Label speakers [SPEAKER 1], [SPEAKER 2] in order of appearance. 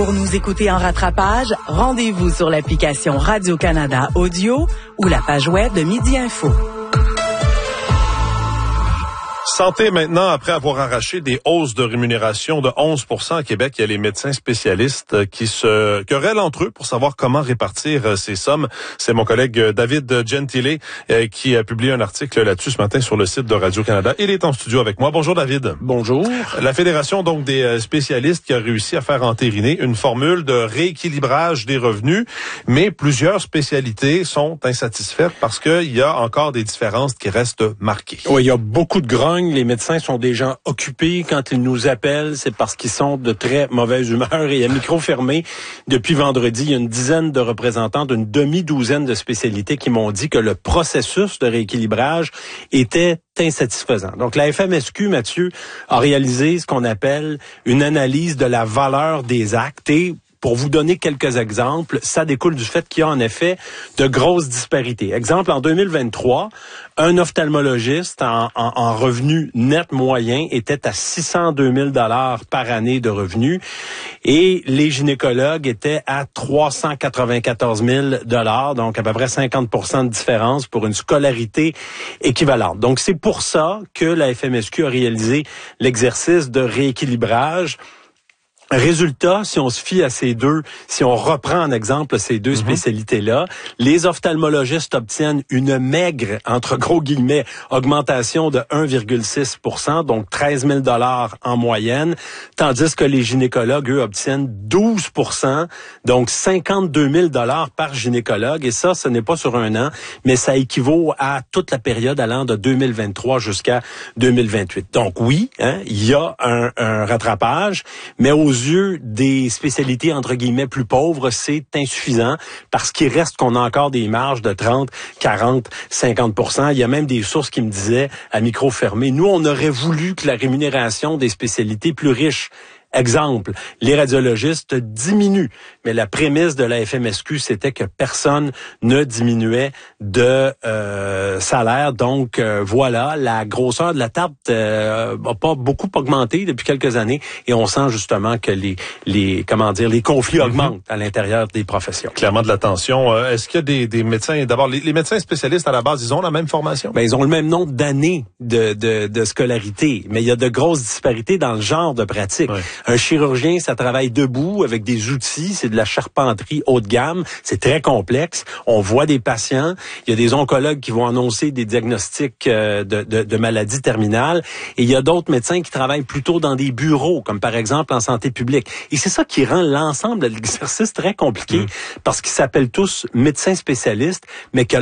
[SPEAKER 1] Pour nous écouter en rattrapage, rendez-vous sur l'application Radio-Canada Audio ou la page web de Midi Info.
[SPEAKER 2] Santé maintenant, après avoir arraché des hausses de rémunération de 11% à Québec, il y a les médecins spécialistes qui se querellent entre eux pour savoir comment répartir ces sommes. C'est mon collègue David Gentile qui a publié un article là-dessus ce matin sur le site de Radio-Canada. Il est en studio avec moi. Bonjour David.
[SPEAKER 3] Bonjour.
[SPEAKER 2] La Fédération donc des spécialistes qui a réussi à faire entériner une formule de rééquilibrage des revenus, mais plusieurs spécialités sont insatisfaites parce qu'il y a encore des différences qui restent marquées.
[SPEAKER 3] Oui, il y a beaucoup de grogne. Les médecins sont des gens occupés. Quand ils nous appellent, c'est parce qu'ils sont de très mauvaise humeur. Et à micro fermé, depuis vendredi, il y a une dizaine de représentants d'une demi-douzaine de spécialités qui m'ont dit que le processus de rééquilibrage était insatisfaisant. Donc, la FMSQ, Mathieu, a réalisé ce qu'on appelle une analyse de la valeur des actes et pour vous donner quelques exemples, ça découle du fait qu'il y a en effet de grosses disparités. Exemple, en 2023, un ophtalmologiste en revenu net moyen était à 602 000 $ par année de revenus et les gynécologues étaient à 394 000 $, donc à peu près 50% de différence pour une scolarité équivalente. Donc, c'est pour ça que la FMSQ a réalisé l'exercice de rééquilibrage. Résultat, si on se fie à si on reprend en exemple ces deux spécialités-là, les ophtalmologistes obtiennent une maigre, entre gros guillemets, augmentation de 1,6 %, donc 13 000 $ en moyenne, tandis que les gynécologues, eux, obtiennent 12 %, donc 52 000 $ par gynécologue, et ça, ce n'est pas sur un an, mais ça équivaut à toute la période allant de 2023 jusqu'à 2028. Donc oui, il y a un rattrapage, mais aux yeux des spécialités entre guillemets plus pauvres, c'est insuffisant parce qu'il reste qu'on a encore des marges de 30, 40, 50 %. Il y a même des sources qui me disaient à micro fermé, nous on aurait voulu que la rémunération des spécialités plus riches, exemple, les radiologistes diminuent, mais la prémisse de la FMSQ, c'était que personne ne diminuait de salaire. Donc, voilà, la grosseur de la tarte n'a pas beaucoup augmenté depuis quelques années et on sent justement que les conflits augmentent à l'intérieur des professions.
[SPEAKER 2] Clairement de la tension. Est-ce qu'il y a des médecins, d'abord, les médecins spécialistes à la base, ils ont la même formation?
[SPEAKER 3] Ben, ils ont le même nombre d'années de scolarité, mais il y a de grosses disparités dans le genre de pratique. Ouais. Un chirurgien, ça travaille debout avec des outils, c'est de la charpenterie haut de gamme, c'est très complexe. On voit des patients, il y a des oncologues qui vont annoncer des diagnostics de maladies terminales et il y a d'autres médecins qui travaillent plutôt dans des bureaux, comme par exemple en santé publique. Et c'est ça qui rend l'ensemble de l'exercice très compliqué parce qu'ils s'appellent tous médecins spécialistes, mais que